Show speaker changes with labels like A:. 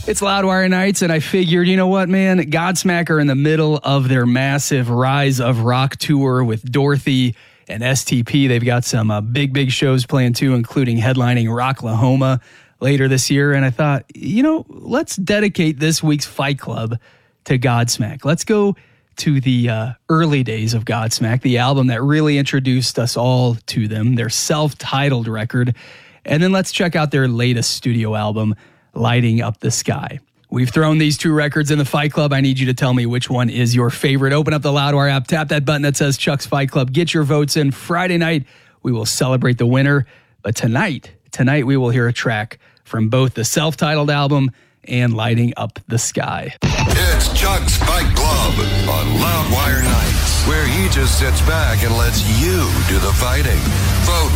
A: It's Loudwire Nights, and I figured, you know what, man? Godsmack are in the middle of their massive Rise of Rock tour with Dorothy and STP. They've got some big shows playing too, including headlining Rocklahoma later this year. And I thought, let's dedicate this week's Fight Club to Godsmack. Let's go to the early days of Godsmack, the album that really introduced us all to them, their self-titled record. And then let's check out their latest studio album, Lighting Up the Sky. We've thrown these two records in the Fight Club. I need you to tell me which one is your favorite. Open up the Loudwire app, tap that button that says Chuck's Fight Club. Get your votes in. Friday night, we will celebrate the winner. But tonight we will hear a track from both the self-titled album and Lighting Up the Sky.
B: It's Chuck's Fight Club on Loudwire Nights, where he just sits back and lets you do the fighting. Vote